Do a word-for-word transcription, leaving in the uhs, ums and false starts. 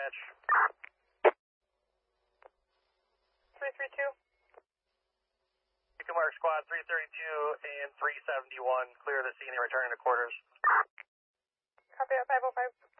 dispatch. three three two. Mark Squad three thirty-two and three seventy-one. Clear the scene and return to quarters. Copy at five oh five.